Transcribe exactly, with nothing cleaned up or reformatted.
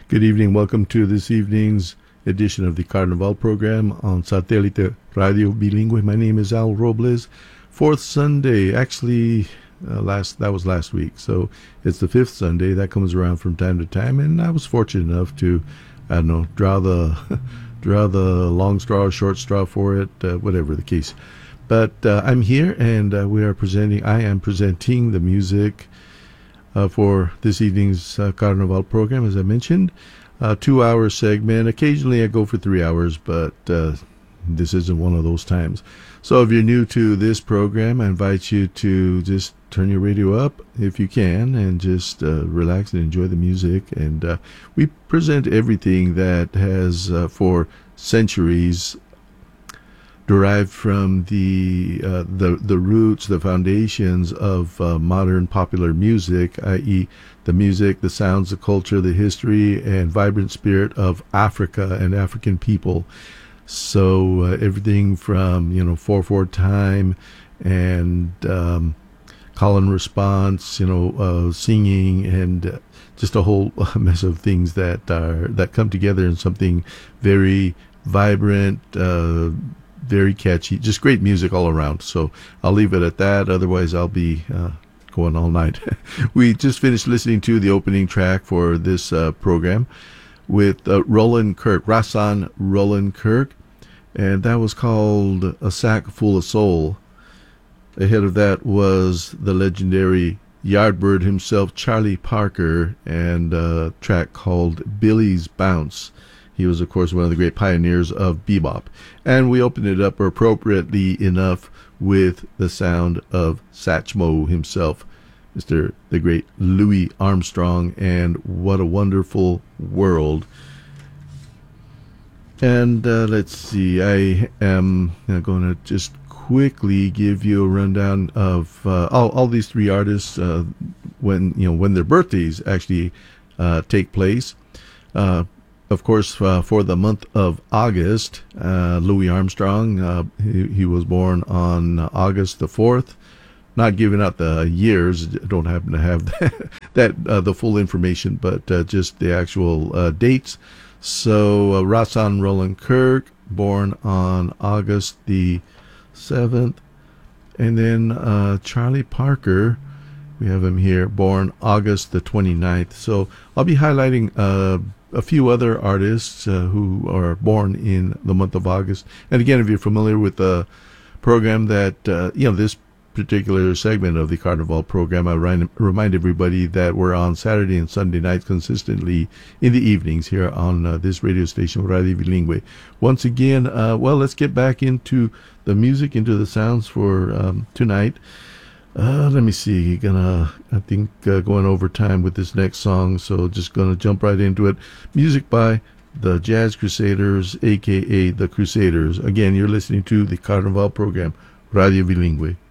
Good evening. Welcome to this evening's edition of the Carnival program on Satellite Radio Bilingüe. My name is Al Robles. Fourth Sunday, actually, uh, last that was last week. So it's the fifth Sunday. That comes around from time to time, and I was fortunate enough to, I don't know, draw the draw the long straw, short straw for it, uh, whatever the case. But uh, I'm here, and uh, we are presenting. I am presenting the music Uh, for this evening's uh, Carnival program, as I mentioned. Uh, two-hour segment. Occasionally I go for three hours, but uh, this isn't one of those times. So if you're new to this program, I invite you to just turn your radio up if you can and just uh, relax and enjoy the music. And uh, we present everything that has, uh, for centuries, derived from the uh, the the roots, the foundations of uh, modern popular music, that is, the music, the sounds, the culture, the history, and vibrant spirit of Africa and African people. So uh, everything from you know four four time and um, call and response, you know, uh, singing, and uh, just a whole mess of things that are that come together in something very vibrant. Uh, Very catchy, just great music all around. So I'll leave it at that. Otherwise, I'll be uh, going all night. We just finished listening to the opening track for this uh, program with uh, Roland Kirk, Rahsaan Roland Kirk, and that was called A Sack Full of Soul. Ahead of that was the legendary Yardbird himself, Charlie Parker, and a track called Billy's Bounce. He was, of course, one of the great pioneers of bebop. And we opened it up appropriately enough with the sound of Satchmo himself, Mister the great Louis Armstrong, and What a Wonderful World. And uh, let's see, I am going to just quickly give you a rundown of uh, all, all these three artists uh, when you know when their birthdays actually uh, take place. Uh, Of course, uh, for the month of August, uh, Louis Armstrong, uh, he, he was born on August the fourth. Not giving out the years, don't happen to have that, that uh, the full information, but uh, just the actual uh, dates. So, uh, Rahsaan Roland Kirk, born on August the seventh. And then uh, Charlie Parker, we have him here, born August the twenty-ninth. So, I'll be highlighting Uh, a few other artists uh, who are born in the month of August. And again, if you're familiar with the program that, uh, you know, this particular segment of the Carnival program, I remind, remind everybody that we're on Saturday and Sunday nights consistently in the evenings here on uh, this radio station, Radio Bilingüe. Once again, uh, well, let's get back into the music, into the sounds for um, tonight. Uh, let me see. Gonna, I think, uh, going over time with this next song, so just gonna jump right into it. Music by the Jazz Crusaders, aka the Crusaders. Again, you're listening to the Carnival program, Radio Bilingüe.